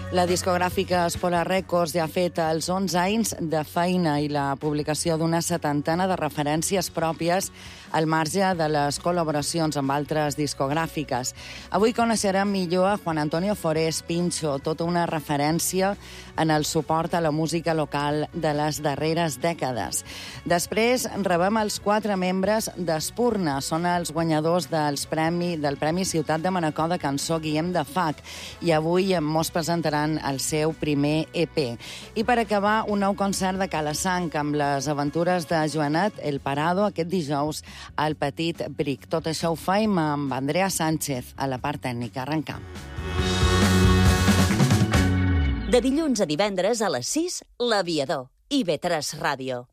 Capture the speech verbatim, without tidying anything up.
La discogràfica Spola Records ja ha fet els onze anys de feina i la publicació d'una setantena de referències pròpies al marge de les col·laboracions amb altres discogràfiques. Avui coneixerem millor a Juan Antonio Forés Pincho, tota una referència en el suport a la música local de les darreres dècades. Després rebem els quatre membres d'Espurna. Són els guanyadors dels premi, del Premi Ciutat de Manacor de Cançó Guillem de Fac i avui mos presentaran el seu primer E P. I per acabar, un nou concert de Calassanc amb les aventures de Joanet El Parado aquest dijous al Petit Bric. Tot això ho faim amb Andrea Sánchez a la part tècnica. Arrencam. De dilluns a divendres a les sis, L'Aviador, I V tres Ràdio.